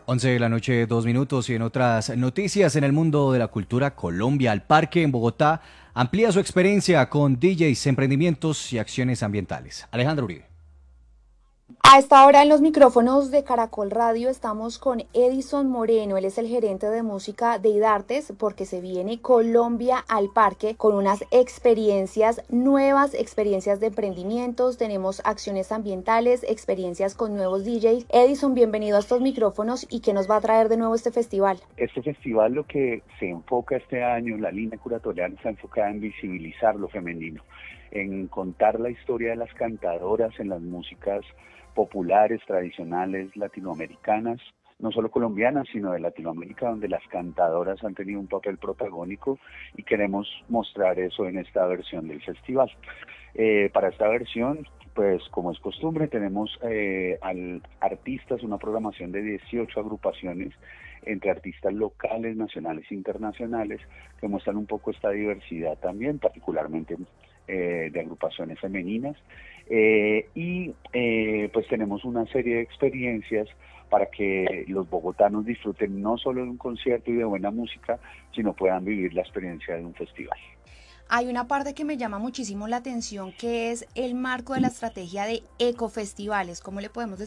11 de la noche, 2 minutos, y en otras noticias en el mundo de la cultura, Colombia al Parque en Bogotá amplía su experiencia con DJs, emprendimientos y acciones ambientales. Alejandro Uribe. A esta hora en los micrófonos de Caracol Radio estamos con Edison Moreno, él es el gerente de música de IDARTES, porque se viene Colombia al Parque con unas experiencias nuevas, experiencias de emprendimientos, tenemos acciones ambientales, experiencias con nuevos DJs. Edison, bienvenido a estos micrófonos y ¿qué nos va a traer de nuevo este festival? Este festival lo que se enfoca este año, la línea curatorial está enfocada en visibilizar lo femenino, en contar la historia de las cantadoras en las músicas populares, tradicionales, latinoamericanas, no solo colombianas, sino de Latinoamérica, donde las cantadoras han tenido un papel protagónico y queremos mostrar eso en esta versión del festival. Para esta versión, pues como es costumbre, tenemos artistas, una programación de 18 agrupaciones entre artistas locales, nacionales e internacionales, que muestran un poco esta diversidad también, particularmente de agrupaciones femeninas. Pues tenemos una serie de experiencias para que los bogotanos disfruten no solo de un concierto y de buena música, sino puedan vivir la experiencia de un festival. Hay una parte que me llama muchísimo la atención que es el marco de la estrategia de ecofestivales. ¿Cómo le podemos